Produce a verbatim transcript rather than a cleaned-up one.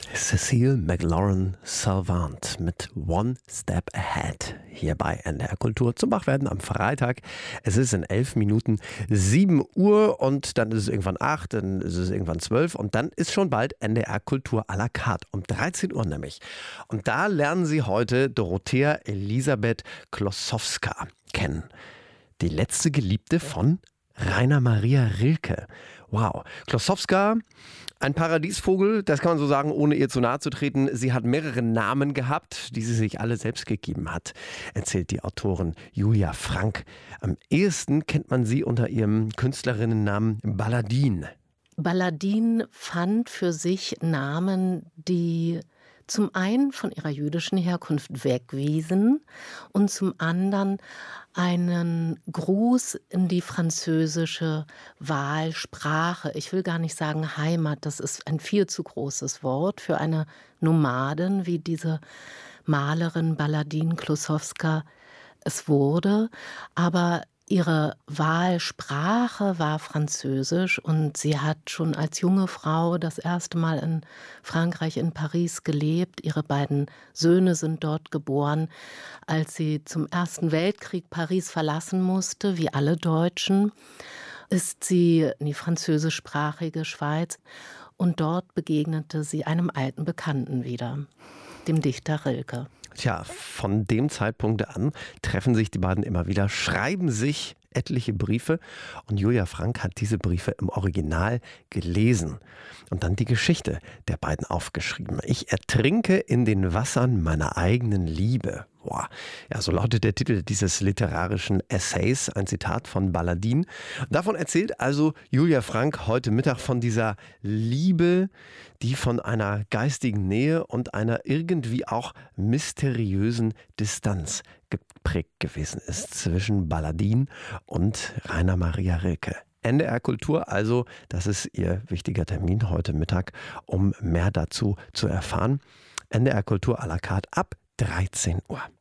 Cecile McLaurin-Salvant mit One Step Ahead hier bei N D R Kultur zum Wachwerden am Freitag. Es ist in elf Minuten sieben Uhr und dann ist es irgendwann acht, dann ist es irgendwann zwölf und dann ist schon bald N D R Kultur à la carte, um dreizehn Uhr nämlich. Und da lernen Sie heute Dorothea Elisabeth Klossowska kennen. Die letzte Geliebte von Rainer Maria Rilke. Wow. Klossowska, ein Paradiesvogel, das kann man so sagen, ohne ihr zu nahe zu treten. Sie hat mehrere Namen gehabt, die sie sich alle selbst gegeben hat, erzählt die Autorin Julia Frank. Am ehesten kennt man sie unter ihrem Künstlerinnennamen Balladine. Balladine fand für sich Namen, die zum einen von ihrer jüdischen Herkunft wegwiesen und zum anderen einen Gruß in die französische Wahlsprache. Ich will gar nicht sagen Heimat, das ist ein viel zu großes Wort für eine Nomadin, wie diese Malerin Balladine Klossowska es wurde. Aber ihre Wahlsprache war Französisch und sie hat schon als junge Frau das erste Mal in Frankreich, in Paris gelebt. Ihre beiden Söhne sind dort geboren. Als sie zum Ersten Weltkrieg Paris verlassen musste, wie alle Deutschen, ist sie in die französischsprachige Schweiz und dort begegnete sie einem alten Bekannten wieder, dem Dichter Rilke. Tja, von dem Zeitpunkt an treffen sich die beiden immer wieder, schreiben sich etliche Briefe und Julia Frank hat diese Briefe im Original gelesen und dann die Geschichte der beiden aufgeschrieben. Ich ertrinke in den Wassern meiner eigenen Liebe. Boah. Ja, so lautet der Titel dieses literarischen Essays, ein Zitat von Balladine. Davon erzählt also Julia Frank heute Mittag von dieser Liebe, die von einer geistigen Nähe und einer irgendwie auch mysteriösen Distanz geprägt gewesen ist zwischen Balladine und Rainer Maria Rilke. N D R Kultur, also das ist Ihr wichtiger Termin heute Mittag, um mehr dazu zu erfahren. N D R Kultur à la carte ab dreizehn Uhr.